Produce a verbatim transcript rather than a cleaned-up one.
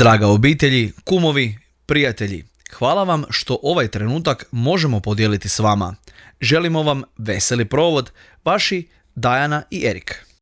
Draga obitelji, kumovi, prijatelji, hvala vam što ovaj trenutak možemo podijeliti s vama. Želimo vam veseli provod, vaši Dajana i Erik.